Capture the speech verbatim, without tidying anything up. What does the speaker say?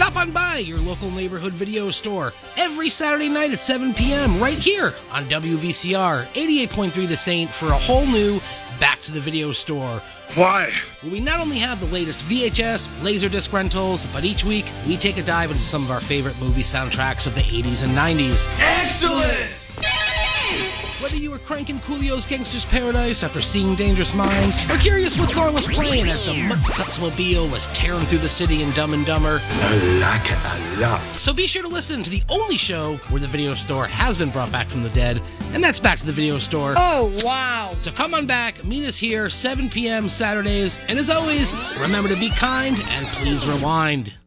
Stop on by your local neighborhood video store every Saturday night at seven p.m. right here on W V C R eighty-eight point three The Saint for a whole new Back to the Video Store. Why? Where we not only have the latest V H S, Laserdisc rentals, but each week we take a dive into some of our favorite movie soundtracks of the eighties and nineties. Excellent! Whether you were cranking Coolio's Gangster's Paradise after seeing Dangerous Minds, or curious what song was playing as the Mutz Kutzmobile was tearing through the city in Dumb and Dumber, I like it a lot. so be sure to listen to the only show where the video store has been brought back from the dead, and that's Back to the Video Store. Oh, wow. So come on back, meet us here, seven p.m. Saturdays, and as always, remember to be kind and please rewind.